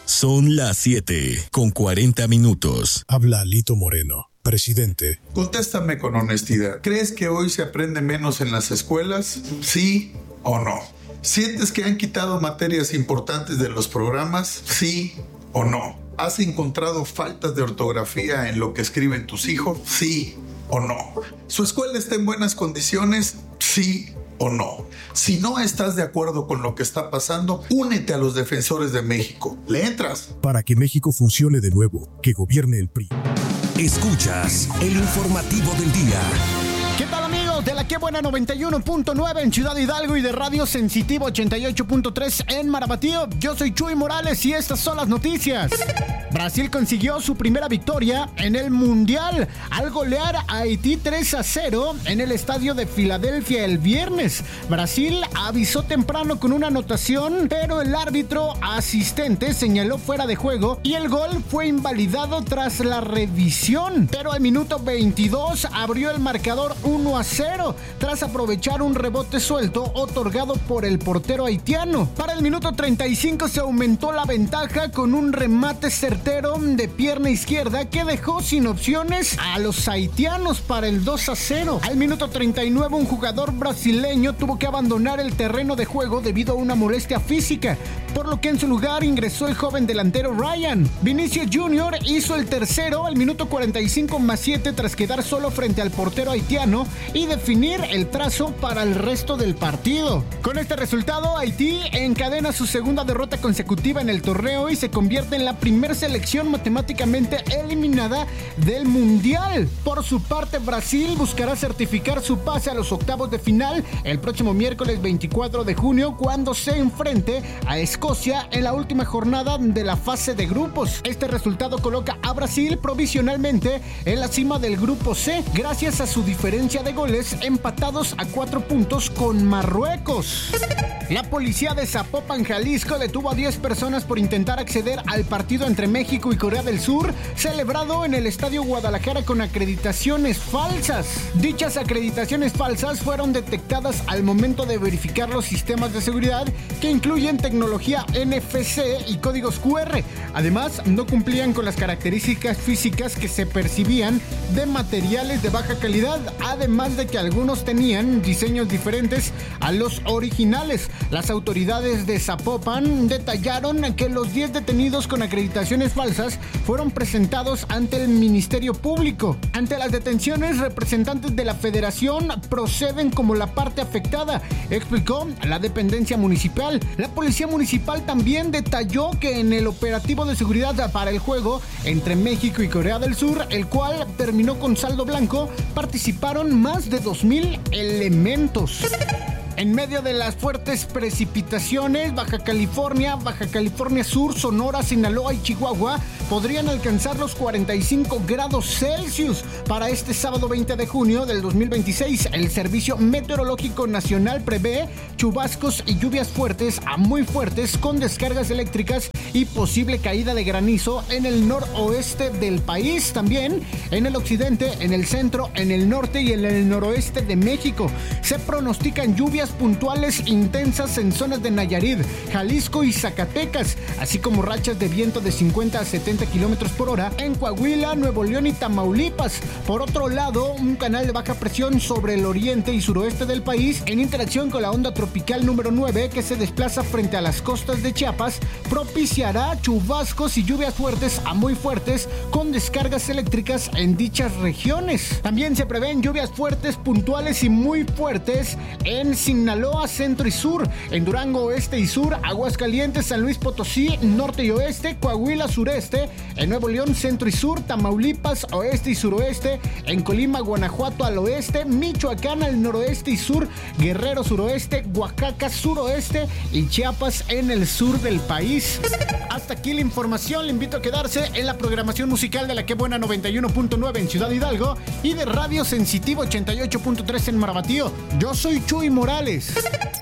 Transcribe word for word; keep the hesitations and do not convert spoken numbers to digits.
Son las siete con cuarenta minutos. Habla Lito Moreno, presidente. Contéstame con honestidad. ¿Crees que hoy se aprende menos en las escuelas? ¿Sí o no? ¿Sientes que han quitado materias importantes de los programas? ¿Sí o no? ¿Has encontrado faltas de ortografía en lo que escriben tus hijos? ¿Sí o no? ¿Su escuela está en buenas condiciones? ¿Sí o no? Si no estás de acuerdo con lo que está pasando, únete a los defensores de México. ¿Le entras? Para que México funcione de nuevo, que gobierne el P R I. Escuchas el informativo del día. ¿Qué tal, amigos de la Qué Buena noventa y uno punto nueve en Ciudad Hidalgo y de Radio Sensitivo ochenta y ocho punto tres en Marabatío? Yo soy Chuy Morales y estas son las noticias. Brasil consiguió su primera victoria en el Mundial al golear a Haití tres a cero en el estadio de Filadelfia el viernes. Brasil avisó temprano con una anotación, pero el árbitro asistente señaló fuera de juego y el gol fue invalidado tras la revisión. Pero al minuto veintidós abrió el marcador uno a cero tras aprovechar un rebote suelto otorgado por el portero haitiano. Para el minuto treinta y cinco se aumentó la ventaja con un remate certero de pierna izquierda que dejó sin opciones a los haitianos para el dos a cero. Al minuto treinta y nueve un jugador brasileño tuvo que abandonar el terreno de juego debido a una molestia física, por lo que en su lugar ingresó el joven delantero Ryan. Vinicius junior hizo el tercero al minuto cuarenta y cinco más siete tras quedar solo frente al portero haitiano y definir el trazo para el resto del partido. Con este resultado, Haití encadena su segunda derrota consecutiva en el torneo y se convierte en la primera selección matemáticamente eliminada del Mundial. Por su parte, Brasil buscará certificar su pase a los octavos de final el próximo miércoles veinticuatro de junio cuando se enfrente a Escocia en la última jornada de la fase de grupos. Este resultado coloca a Brasil provisionalmente en la cima del grupo C gracias a su diferencia de goles empatados a cuatro puntos con Marruecos. La policía de Zapopan, Jalisco, detuvo a diez personas por intentar acceder al partido entre México y Corea del Sur, celebrado en el Estadio Guadalajara con acreditaciones falsas. Dichas acreditaciones falsas fueron detectadas al momento de verificar los sistemas de seguridad que incluyen tecnología N F C y códigos Q R. Además, no cumplían con las características físicas que se percibían de materiales de baja calidad, además de que algunos tenían diseños diferentes a los originales. Las autoridades de Zapopan detallaron que los diez detenidos con acreditaciones falsas fueron presentados ante el Ministerio Público. Ante las detenciones, representantes de la Federación proceden como la parte afectada, explicó la dependencia municipal. La Policía Municipal también detalló que en el operativo de seguridad para el juego entre México y Corea del Sur, el cual terminó con saldo blanco, participaron más de dos mil elementos. En medio de las fuertes precipitaciones, Baja California, Baja California Sur, Sonora, Sinaloa y Chihuahua podrían alcanzar los cuarenta y cinco grados Celsius para este sábado veinte de junio del dos mil veintiséis. El Servicio Meteorológico Nacional prevé chubascos y lluvias fuertes a muy fuertes con descargas eléctricas y posible caída de granizo en el noroeste del país, también en el occidente, en el centro, en el norte y en el noroeste de México. Se pronostican lluvias puntuales intensas en zonas de Nayarit, Jalisco y Zacatecas, así como rachas de viento de cincuenta a setenta kilómetros por hora en Coahuila, Nuevo León y Tamaulipas. Por otro lado, un canal de baja presión sobre el oriente y suroeste del país, en interacción con la onda tropical número nueve que se desplaza frente a las costas de Chiapas, propiciará chubascos y lluvias fuertes a muy fuertes con descargas eléctricas en dichas regiones. También se prevén lluvias fuertes, puntuales y muy fuertes en Sinaloa, centro y sur, en Durango, oeste y sur, Aguascalientes, San Luis Potosí, norte y oeste, Coahuila, sureste, en Nuevo León, centro y sur, Tamaulipas, oeste y suroeste, en Colima, Guanajuato al oeste, Michoacán al noroeste y sur, Guerrero suroeste, Oaxaca suroeste y Chiapas en el sur del país. Hasta aquí la información, le invito a quedarse en la programación musical de la Qué Buena noventa y uno punto nueve en Ciudad Hidalgo y de Radio Sensitivo ochenta y ocho punto tres en Marabatío. Yo soy Chuy Morales.